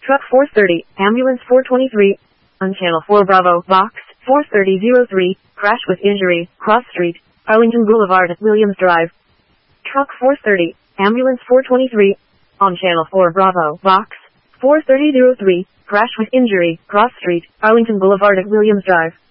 Truck 430, Ambulance 423, on Channel 4 Bravo, Box 43003, crash with injury, Cross Street, Arlington Boulevard, Williams Drive. Truck 430, Ambulance 423, on Channel 4 Bravo, Box 43003, crash with injury, Cross Street, Arlington Boulevard at Williams Drive.